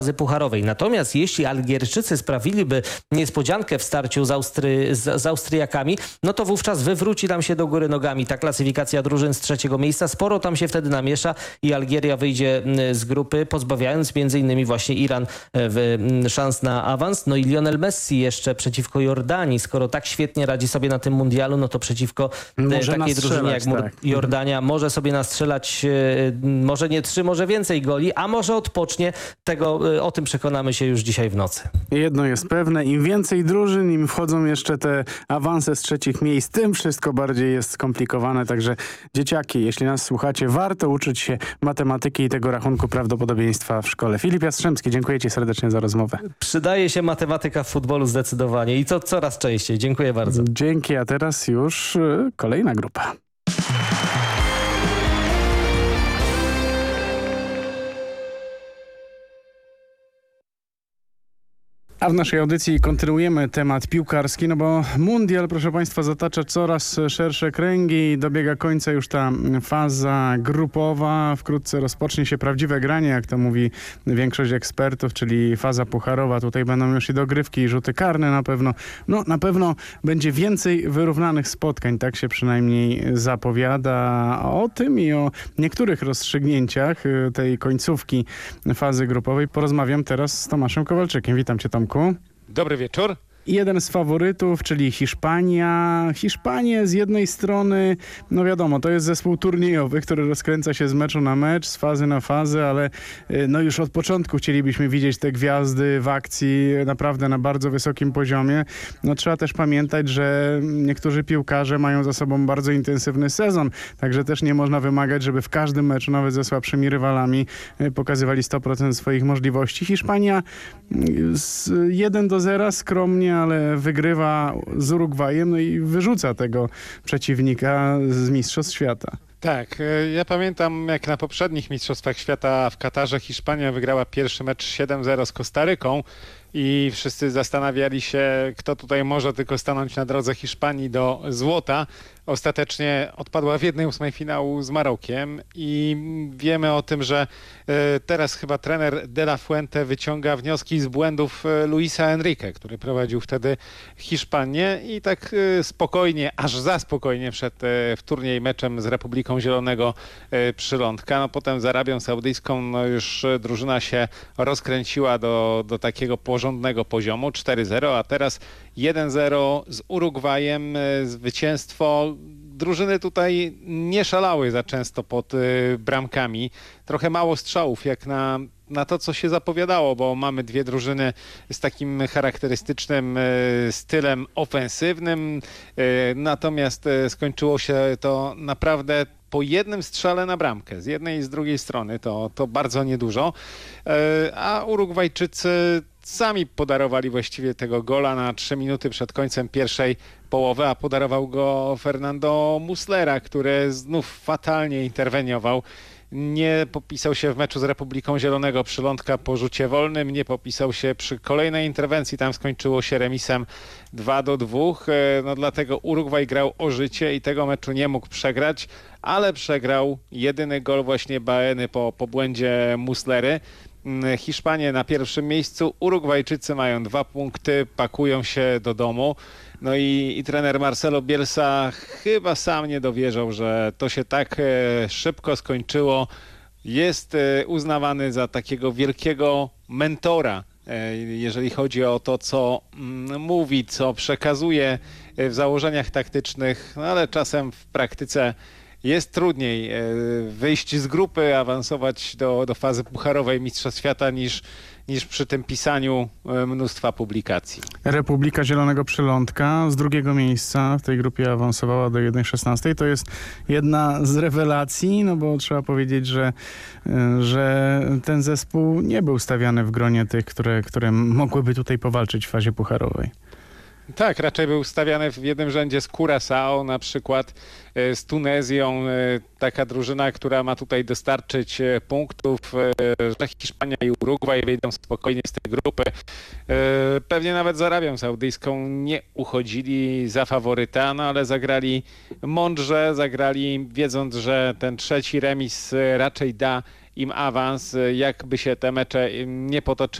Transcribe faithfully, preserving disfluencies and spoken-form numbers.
pucharowej. Natomiast jeśli Algierczycy sprawiliby niespodziankę w starciu z, Austry, z, z Austriakami, no to wówczas wywróci nam się do góry nogami ta klasyfikacja drużyn z trzeciego miejsca. Sporo tam się wtedy namiesza i Algieria wyjdzie z grupy, pozbawiając między innymi właśnie Iran w, szans na awans. No i Lionel Messi jeszcze przeciwko Jordanii, skoro tak świetnie radzi sobie na tym mundialu, no to przeciwko może takiej drużynie jak tak. Jordania może sobie nastrzelać może nie trzy, może więcej goli, a może odpocznie. Tego, o tym przekonamy się już dzisiaj w nocy. Jedno jest pewne, im więcej drużyn, im wchodzą jeszcze te awanse z trzecich miejsc, tym wszystko bardziej jest skomplikowane. Także dzieciaki, jeśli nas słuchacie, warto uczyć się matematyki i tego rachunku prawdopodobieństwa w szkole. Filip Jastrzębski, dziękuję ci serdecznie za rozmowę. Przydaje się matematyka w futbolu zdecydowanie i to coraz częściej. Dziękuję bardzo. Dzięki, a teraz już y, kolejna grupa. A w naszej audycji kontynuujemy temat piłkarski, no bo mundial, proszę Państwa, zatacza coraz szersze kręgi. Dobiega końca już ta faza grupowa. Wkrótce rozpocznie się prawdziwe granie, jak to mówi większość ekspertów, czyli faza pucharowa. Tutaj będą już i dogrywki, i rzuty karne na pewno. No na pewno będzie więcej wyrównanych spotkań, tak się przynajmniej zapowiada. O tym i o niektórych rozstrzygnięciach tej końcówki fazy grupowej porozmawiam teraz z Tomaszem Kowalczykiem. Witam Cię, Tomku. Dobry wieczór. Jeden z faworytów, czyli Hiszpania. Hiszpanie z jednej strony, no wiadomo, to jest zespół turniejowy, który rozkręca się z meczu na mecz, z fazy na fazę, ale no już od początku chcielibyśmy widzieć te gwiazdy w akcji naprawdę na bardzo wysokim poziomie. No trzeba też pamiętać, że niektórzy piłkarze mają za sobą bardzo intensywny sezon, także też nie można wymagać, żeby w każdym meczu, nawet ze słabszymi rywalami, pokazywali sto procent swoich możliwości. Hiszpania z jeden do zera skromnie, ale wygrywa z Urugwajem, no i wyrzuca tego przeciwnika z Mistrzostw Świata. Tak, ja pamiętam, jak na poprzednich Mistrzostwach Świata w Katarze Hiszpania wygrała pierwszy mecz siedem zero z Kostaryką i wszyscy zastanawiali się, kto tutaj może tylko stanąć na drodze Hiszpanii do złota. Ostatecznie odpadła w jednej ósmej finału z Marokiem i wiemy o tym, że teraz chyba trener De La Fuente wyciąga wnioski z błędów Luisa Enrique, który prowadził wtedy Hiszpanię i tak spokojnie, aż za spokojnie wszedł w turniej meczem z Republiką Zielonego Przylądka. No potem z Arabią Saudyjską no już drużyna się rozkręciła do, do takiego porządnego poziomu cztery zero, a teraz jeden zero z Urugwajem, zwycięstwo. Drużyny tutaj nie szalały za często pod y, bramkami. Trochę mało strzałów jak na, na to, co się zapowiadało, bo mamy dwie drużyny z takim charakterystycznym y, stylem ofensywnym. Y, natomiast y, skończyło się to naprawdę po jednym strzale na bramkę. Z jednej i z drugiej strony to, to bardzo niedużo. Y, a Urugwajczycy sami podarowali właściwie tego gola na trzy minuty przed końcem pierwszej połowy, a podarował go Fernando Muslera, który znów fatalnie interweniował. Nie popisał się w meczu z Republiką Zielonego Przylądka po rzucie wolnym, nie popisał się przy kolejnej interwencji, tam skończyło się remisem dwa do dwóch. No dlatego Urugwaj grał o życie i tego meczu nie mógł przegrać, ale przegrał jedyny gol właśnie Baeny po, po błędzie Muslery. Hiszpanie na pierwszym miejscu, Urugwajczycy mają dwa punkty, pakują się do domu. No i, i trener Marcelo Bielsa chyba sam nie dowierzał, że to się tak e, szybko skończyło. Jest e, uznawany za takiego wielkiego mentora, e, jeżeli chodzi o to, co mm, mówi, co przekazuje w założeniach taktycznych, no ale czasem w praktyce jest trudniej wyjść z grupy, awansować do, do fazy pucharowej Mistrzostw Świata niż, niż przy tym pisaniu mnóstwa publikacji. Republika Zielonego Przylądka z drugiego miejsca w tej grupie awansowała do jeden szesnaście. To jest jedna z rewelacji, no bo trzeba powiedzieć, że, że ten zespół nie był stawiany w gronie tych, które, które mogłyby tutaj powalczyć w fazie pucharowej. Tak, raczej był stawiany w jednym rzędzie z Curaçao, na przykład z Tunezją, taka drużyna, która ma tutaj dostarczyć punktów, że Hiszpania i Urugwaj wyjdą spokojnie z tej grupy. Pewnie nawet z Arabią Saudyjską nie uchodzili za faworyta, no ale zagrali mądrze, zagrali wiedząc, że ten trzeci remis raczej da im awans, jakby się te mecze nie potoczyły.